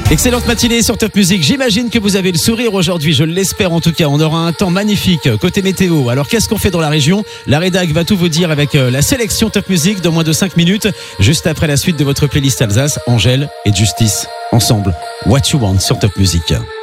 Excellente matinée sur Top Music. J'imagine que vous avez le sourire aujourd'hui, je l'espère en tout cas. On aura un temps magnifique côté météo. Alors qu'est-ce qu'on fait dans la région? La rédac va tout vous dire avec la sélection Top Music dans moins de 5 minutes, juste après la suite de votre playlist Alsace, Angèle et Justice. Ensemble, What You Want sur Top Music.